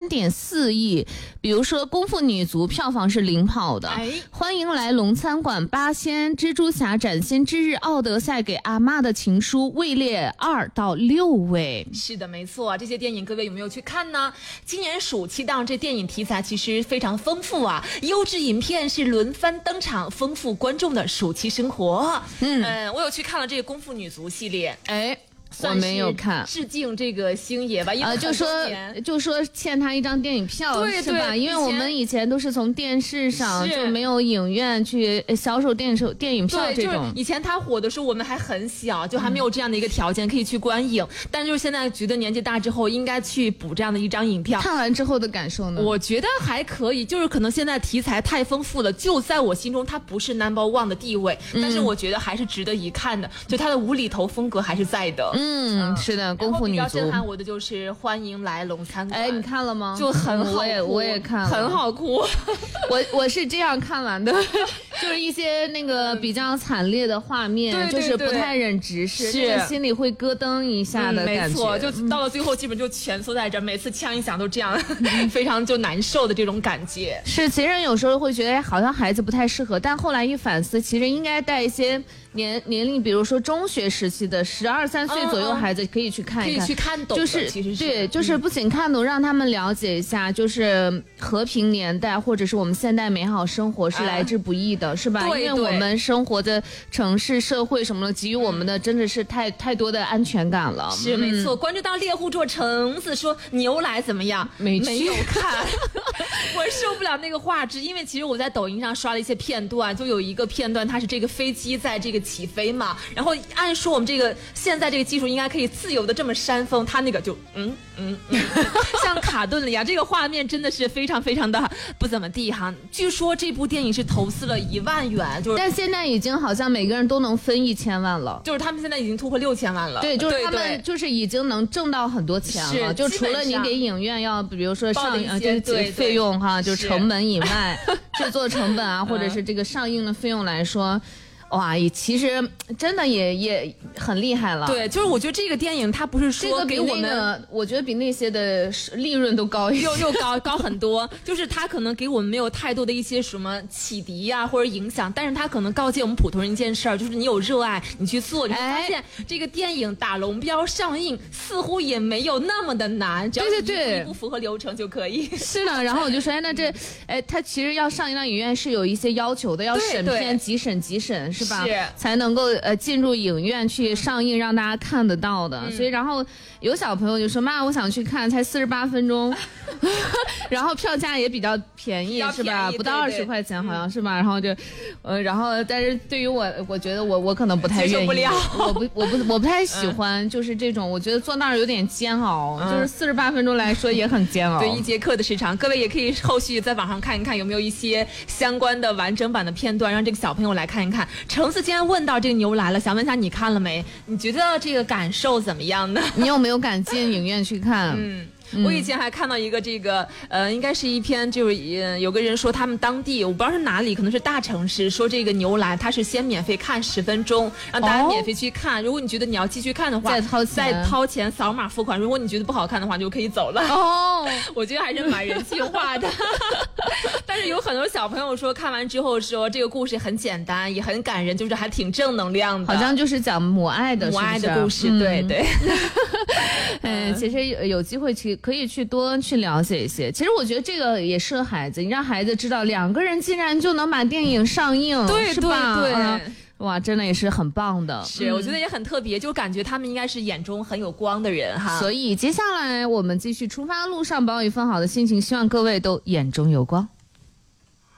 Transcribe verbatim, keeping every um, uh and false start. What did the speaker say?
点四亿。比如说《功夫女足》票房是领跑的， 哎， 欢迎来龙餐馆、八仙、蜘蛛侠、崭新之日、奥德赛、给阿嬷的情书位列二到六位。 是的，没错，这些电影各位有没有去看呢？今年暑期档这电影题材其实非常丰富啊，优质影片是轮番登场，丰富观众的暑期生活。嗯、呃，我有去看了这个《功夫女足》系列， 哎。我没有看， 致敬这个星爷吧，因为呃，就说就说欠他一张电影票， 对是吧？因为我们以前都是从电视上，就没有影院去销售电视电影票这种。 就是以前他火的时候，我们还很小，就还没有这样的一个条件可以去观影。嗯、但就是现在觉得年纪大之后，应该去补这样的一张影票。 看完之后的感受呢？ 我觉得还可以，就是可能现在题材太丰富了，就在我心中它不是 number one 的地位，嗯、但是我觉得还是值得一看的，就它的无厘头风格还是在的。 嗯，嗯是的。功夫女足。 比较震撼我的就是欢迎来龙餐馆。 哎，你看了吗？ 就很好哭， 我也我也看了， 很好哭。 我我是这样看完的，就是一些那个比较惨烈的画面， 对对对就是不太忍直视， 是心里会咯噔一下的感觉。 嗯、没错，就到了最后，基本就蜷缩在这儿，每次枪一响都这样，非常就难受的这种感觉。 是，其实有时候会觉得好像孩子不太适合，但后来一反思，其实应该带一些。年年龄，比如说中学时期的十二三岁左右孩子可以去看一看， 可以去看懂， 就是其实是对，就是不仅看懂，让他们了解一下，就是和平年代或者是我们现代美好生活是来之不易的，啊、是吧？ 对， 因为我们生活的城市社会什么的，给予我们的真的是太太多的安全感了。 是、嗯、没错。关注到猎户座橙子说牛来怎么样？ 没没有看，我受不了那个画质，因为其实我在抖音上刷了一些片段，就有一个片段，它是这个飞机在这个。起飞嘛，然后按说我们这个现在这个技术应该可以自由的这么扇风，它那个就嗯嗯嗯，像卡顿了一样，这个画面真的是非常非常的不怎么地哈。据说这部电影是投资了一万元，就是但现在已经好像每个人都能分一千万了， 就是他们现在已经突破六千万了。 对，就是他们就是已经能挣到很多钱了，就除了你给影院要比如说上映这个费用哈，就成本以外，制作成本啊，或者是这个上映的费用来说。哇，也其实真的也也很厉害了。 对，就是我觉得这个电影它不是说给我们， 这个、那个、我觉得比那些的利润都高一些， 又又高高很多。就是它可能给我们没有太多的一些什么启迪呀、啊、或者影响，但是它可能告诫我们普通人一件事儿，就是你有热爱，你去做，你会发现这个电影打龙标上映似乎也没有那么的难，只要对对对， 一步符合流程就可以。 是的，然后我就说，哎，那这，哎，它其实要上映到影院是有一些要求的，要审片，几审几审。是吧？ 是才能够呃进入影院去上映，让大家看得到的。嗯、所以，然后有小朋友就说：“妈，我想去看，才四十八分钟，然后票价也比较便宜，是吧？不到二十块钱，好像是吧？然后就，呃，然后但是对于我，我觉得我我可能不太愿意， 不了我不我不我不太喜欢，嗯、就是这种，我觉得坐那儿有点煎熬，嗯、就是四十八分钟来说也很煎熬。 对，一节课的时长，各位也可以后续在网上看一看有没有一些相关的完整版的片段，让这个小朋友来看一看。橙子今天问到这个牛来了，想问一下你看了没？你觉得这个感受怎么样呢？ 你有没有敢进影院去看？ 嗯。我以前还看到一个这个呃，应该是一篇就是呃，有个人说他们当地我不知道是哪里，可能是大城市，说这个牛栏他是先免费看十分钟，让大家免费去看。哦、如果你觉得你要继续看的话， 再掏钱， 再掏钱扫码付款。如果你觉得不好看的话，就可以走了。 哦， 我觉得还是蛮人性化的。但是有很多小朋友说看完之后说这个故事很简单，也很感人，就是还挺正能量的。 好像就是讲母爱的， 母爱的故事， 嗯、 对对。 嗯，其实有有机会去可以去多去了解一些。其实我觉得这个也适合孩子，你让孩子知道两个人竟然就能把电影上映， 对是吧？ 对对。 嗯哇，真的也是很棒的， 是、嗯，我觉得也很特别，就感觉他们应该是眼中很有光的人哈。 所以接下来我们继续出发路上，保有一份好的心情，希望各位都眼中有光。